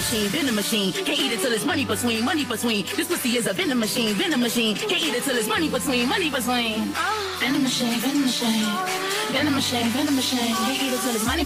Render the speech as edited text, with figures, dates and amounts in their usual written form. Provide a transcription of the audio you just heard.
machine, venom machine. Can't eat it till it's money between, money between. This pussy is a venom machine, venom machine. Can't eat it till it's money between, money between. Venom machine, venom machine. Venom machine, venom machine. Can't eat it till it's money